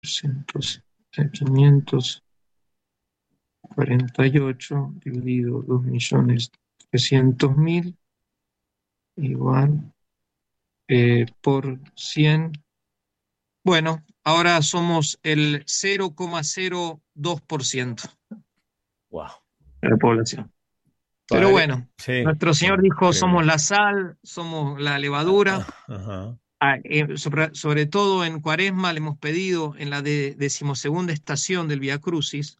548 dividido 2.300.000 igual por 100. Bueno, ahora somos el 0,02% Wow. de la población. Pero Padre, bueno, sí, nuestro Señor dijo, somos increíble. la sal, somos la Ah, levadura. ajá. Sobre todo en Cuaresma le hemos pedido en la decimosegunda estación del Vía Crucis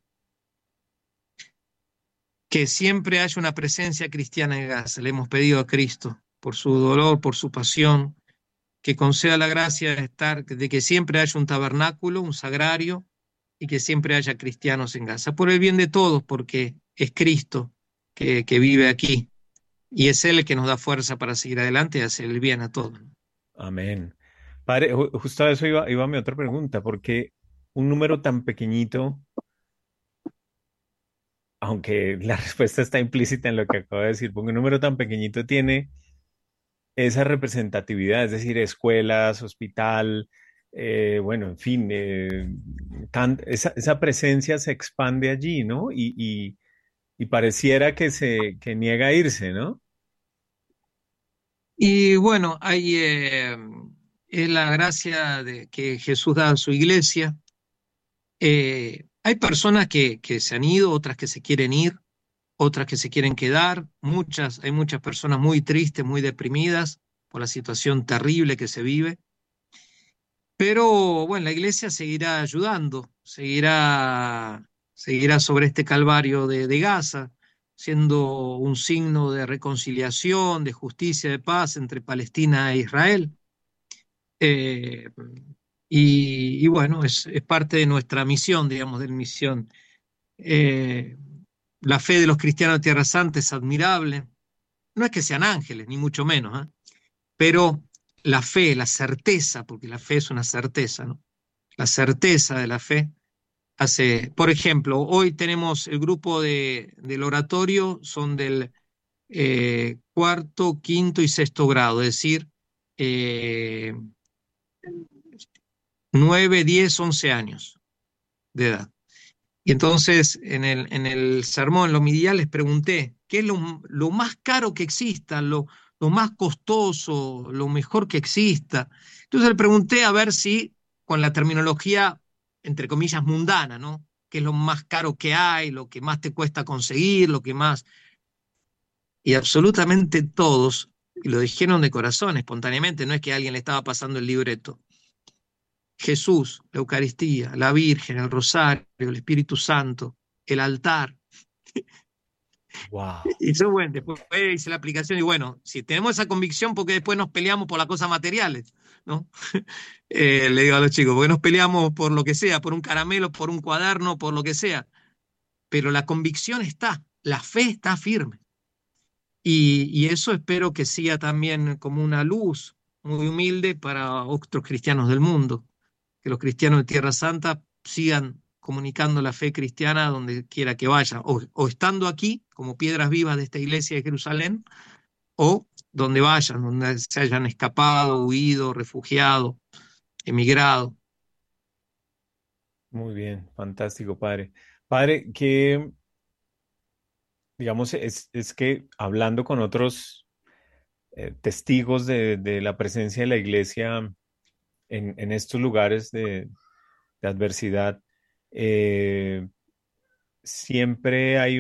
que siempre haya una presencia cristiana en Gaza. Le hemos pedido a Cristo por su dolor, por su pasión, que conceda la gracia de que siempre haya un tabernáculo, un sagrario, y que siempre haya cristianos en Gaza, por el bien de todos, porque es Cristo que vive aquí, y es Él el que nos da fuerza para seguir adelante y hacer el bien a todos. Amén. Padre, justo a eso iba mi otra pregunta, porque un número tan pequeñito, aunque la respuesta está implícita en lo que acabo de decir, porque un número tan pequeñito tiene esa representatividad, es decir, escuelas, hospital, bueno, en fin, esa presencia se expande allí, ¿no? Y pareciera que niega a irse, ¿no? Y bueno, es la gracia de que Jesús da a su iglesia. Hay personas que se han ido, otras que se quieren ir, otras que se quieren quedar, hay muchas personas muy tristes, muy deprimidas por la situación terrible que se vive, pero bueno, la iglesia seguirá ayudando, seguirá sobre este calvario de Gaza, siendo un signo de reconciliación, de justicia, de paz entre Palestina e Israel. Eh, y bueno, es parte de nuestra misión, digamos, de la misión. Eh, la fe de los cristianos de Tierra Santa es admirable. No es que sean ángeles, ni mucho menos, ¿eh? Pero la fe, la certeza, porque la fe es una certeza, ¿no? La certeza de la fe hace, por ejemplo, hoy tenemos el grupo del oratorio, son del cuarto, quinto y sexto grado, es decir, eh, 9, 10, 11 años de edad. Y entonces en el sermón, en lo homilía, les pregunté, ¿qué es lo más caro que exista, lo más costoso, lo mejor que exista? Entonces le pregunté a ver si, con la terminología, entre comillas, mundana, ¿no? ¿Qué es lo más caro que hay, lo que más te cuesta conseguir, lo que más... Y absolutamente todos, y lo dijeron de corazón, espontáneamente, no es que alguien le estaba pasando el libreto. Jesús, la Eucaristía, la Virgen, el Rosario, el Espíritu Santo, el altar. Wow. Y yo, bueno, después hice la aplicación y bueno, si tenemos esa convicción, ¿porque después nos peleamos por las cosas materiales? ¿No? Le digo a los chicos, porque nos peleamos por lo que sea, por un caramelo, por un cuaderno, por lo que sea. Pero la convicción está, la fe está firme. Y eso espero que sea también como una luz muy humilde para otros cristianos del mundo, que los cristianos de Tierra Santa sigan comunicando la fe cristiana donde quiera que vayan, o estando aquí como piedras vivas de esta iglesia de Jerusalén, o donde vayan, donde se hayan escapado, huido, refugiado, emigrado. Muy bien, fantástico, padre. Padre, que, digamos, es que hablando con otros testigos de la presencia de la iglesia en estos lugares de adversidad, eh, siempre hay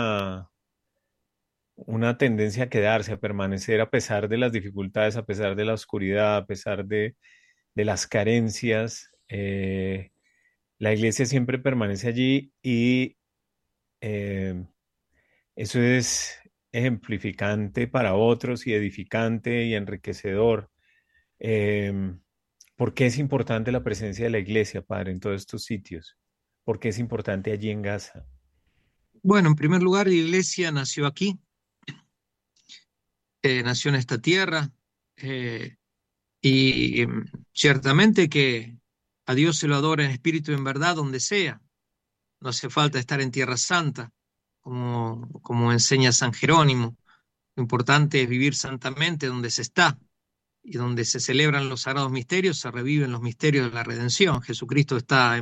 una tendencia a quedarse, a permanecer a pesar de las dificultades, a pesar de la oscuridad, a pesar de las carencias. La iglesia siempre permanece allí y eh, eso es ejemplificante para otros y edificante y enriquecedor. Eh, ¿Por qué es importante la presencia de la iglesia, Padre, en todos estos sitios? ¿Por qué es importante allí en Gaza? Bueno, en primer lugar, la iglesia nació aquí, nació en esta tierra, eh, y ciertamente que a Dios se lo adora en espíritu y en verdad donde sea. No hace falta estar en Tierra Santa, como enseña San Jerónimo. Lo importante es vivir santamente donde se está. y donde se celebran los sagrados misterios, se reviven los misterios de la redención. Jesucristo está